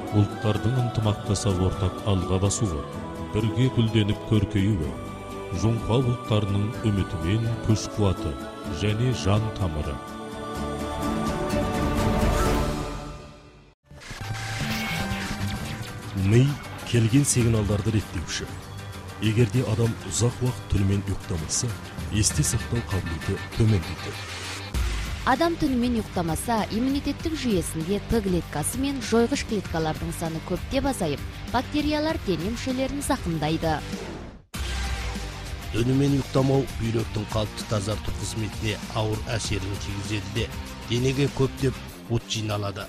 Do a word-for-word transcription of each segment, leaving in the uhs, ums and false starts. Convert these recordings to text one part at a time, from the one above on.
ұлттардың ынтымақтаса ортақ алға басуы, бірге гүлденіп көркеюі, жоңғар ұлттарының үмітімен күш қуаты және жан тамыры. Ми келген сигналдарды реттеуші. Егерде адам ұзақ уақыт түнімен ұйықтамаса, есте сақтау қабілеті төмендейді. Адам түнімен ұйықтамаса, иммунитеттік жүйесінде Т клеткасы мен жойғыш клеткалардың саны көптеп азайып, бактериялар дене мүшелерін зақымдайды. Түнімен ұйықтамау бүйректің қалыпты тазарту қызметіне ауыр әсерін тигізеді де, денеге көптеп от жиналады.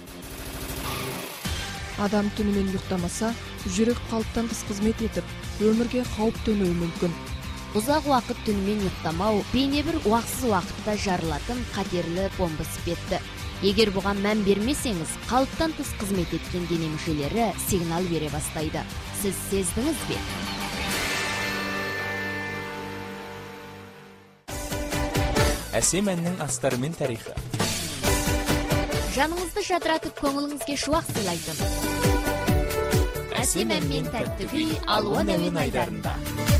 Адам түнімен ұйықтамаса, жүрек қалыптан тыс қызмет етіп, өмірге қауіп төнуі мүмкін. Ұзақ уақыт түнімен ұйықтамау бейне бір уақытсыз уақытта жарылатын қатерлі бомба іспетті. Егер бұған мән бермесеңіз, қалыптан тыс қызмет еткен дене мүшелері сигнал бере бастайды. Сіз сездіңіз бе? Әсем әннің астары мен тарихы. Жаныңызды жадыратып, көңіліңізге шуақ сыйлайтын. Әсем ән мен тәтті күй Алуан әуен айдарында.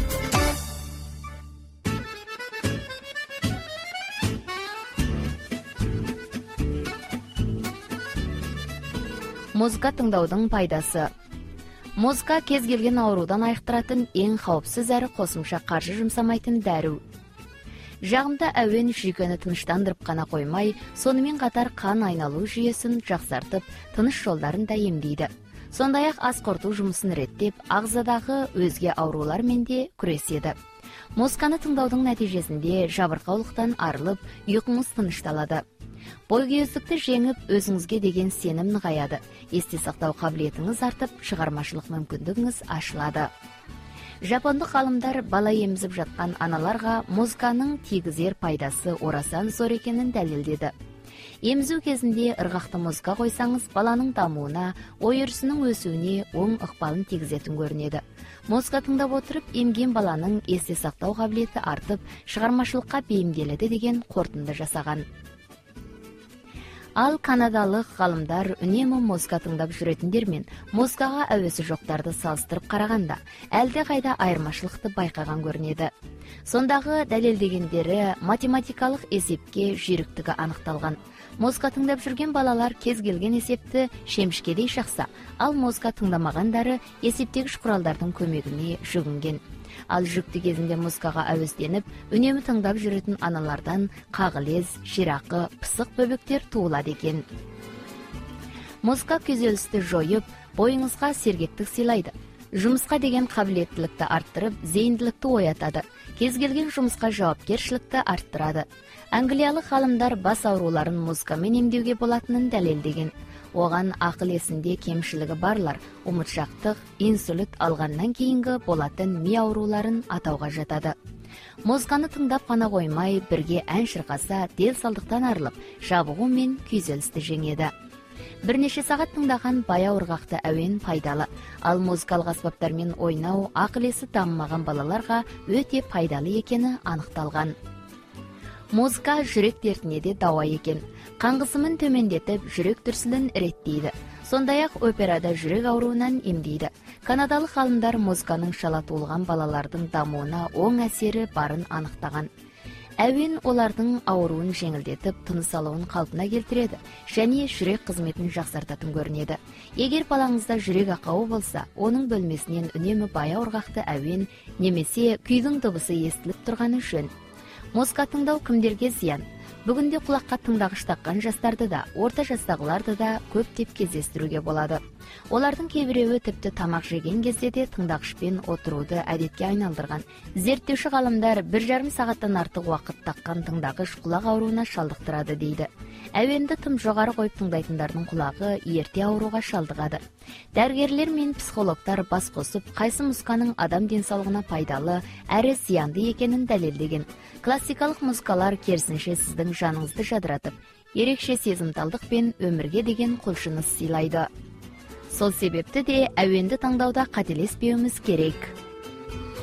Музыка тыңдаудың пайдасы. Музыка кез келген аурудан айықтыратын ең қауіпсіз әрі қосымша қаржы жұмсамайтын дәру. Жағымды әуен жүйкені тыныштандырып қана қоймай, сонымен қатар қан айналу жүйесін жақсартып, тыныш жолдарын да емдейді. Сондай-ақ ас қорыту жұмысын реттеп, ағзадағы өзге аурулармен де күреседі. Музыканы тыңдаудың нәтижесінде жабырқаулықтан арылып, ұйқыңыз тынышталады. Бойкүйездікті жеңіп, өзіңізге деген сенім нығаяды. Есте сақтау қабілетіңіз артып, шығармашылық мүмкіндігіңіз ашылады. Жапондық ғалымдар бала емізіп жатқан аналарға музыканың тигізер пайдасы орасан зор екенін дәлелдеді. Емізу кезінде ырғақты музыка қойсаңыз, баланың дамуына, ой өрісінің өсуіне оң ықпалын тигізетін көрінеді. Музыка тыңдап отырып, емген баланың есте сақтау қабілеті артып, шығармашылыққа бейімделеді деген қорытынды жасаған. Ал канадалық ғалымдар үнемі музыка тыңдап жүретіндер мен музыкаға әуесі жоқтарды салыстырып қарағанда, әлде қайда айырмашылықты байқаған көрінеді. Сондағы дәлелдегендері математикалық есепке жүйріктігі анықталған. Музыка тыңдап жүрген балалар кез келген есепті шемішкедей шақса, ал музыка тыңдамағандары есептегіш құралдардың көмегіне жүгінген. Ал жүкті кезінде музыкаға әуестеніп, үнемі тыңдап жүретін аналардан қағылез, ширақы, пысық бөбектер туылады екен. Музыка күйзелісті жойып, бойыңызға сергектік сыйлайды. Жұмысқа деген қабілеттілікті арттырып, зейінділікті оятады. Кез келген жұмысқа жауапкершілікті арттырады. Англиялық ғалымдар бас ауруларын музыкамен емдеуге болатынын дәлелдеген. Оған ақыл есінде кемшілігі барлар, ұмытшақтық, инсулит алғаннан кейінгі болатын ми ауруларын атауға жатады. Музыканы тыңдап қана қоймай, бірге ән шырқаса, дел салдықтан арылып, жабығу мен күйзелісті жеңеді. Бірнеше сағат тыңдаған баяу ырғақты әуен пайдалы, ал музыкалық аспаптармен ойнау ақыл есі дамымаған балаларға өте пайдалы екені анықталған. Музыка жүрек дертіне де дауа екен. Қан қысымын төмендетіп, жүрек дүрсілін реттейді. Сондай-ақ операда жүрек ауруынан емдейді. Канадалық ғалымдар музыканың шала туылған балалардың дамуына оң әсері барын анықтаған. Әуен олардың ауруын жеңілдетіп, тыныс алуын қалпына келтіреді және жүрек қызметін жақсартатын көрінеді. Егер балаңызда жүрек ақауы болса, оның бөлмесінен үнемі баяу ырғақты әуен немесе күйдің дыбысы естіліп тұрғаны жөн. Музыка тыңдау кімдерге зиян? Бүгінде құлаққа тыңдағыш таққан жастарды да, орта жастағыларды да көптеп кездестіруге болады. Олардың кейбіреуі тіпті тамақ жеген кезде де тыңдағышпен отыруды әдетке айналдырған. Зерттеуші ғалымдар бір жарым сағаттан артық уақыт таққан тыңдағыш құлақ ауруына шалдықтырады дейді. Әуенді тым жоғары қойып тыңдайтындардың құлағы ерте ауруға шалдығады. Дәрігерлер мен психологтар бас қосып, қайсы музыканың адам денсаулығына пайдалы, әрі зиянды екенін дәлелдеген. Классикалық музыкалар керісінше сіздің жаныңызды жадыратып, ерекше сезімталдық пен өмірге деген құлшыныс сыйлайды. Сол себепті де әуенді таңдауда қателеспеуіміз керек.